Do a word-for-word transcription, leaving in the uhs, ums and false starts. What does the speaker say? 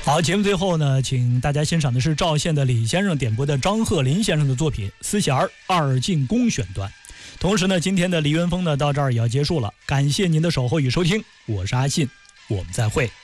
好，节目最后呢，请大家欣赏的是赵县的李先生点播的张鹤林先生的作品《思弦儿二进宫》选段。同时呢，今天的梨园风呢到这儿也要结束了，感谢您的守候与收听，我是阿信，我们再会。